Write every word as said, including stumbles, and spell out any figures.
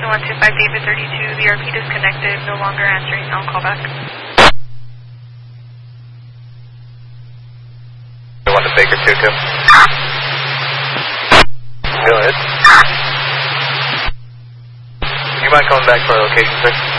one two five David thirty-two, V R P disconnected, no longer answering, I'll call back. one to Baker two two. Go ahead. You mind coming back to our location, sir?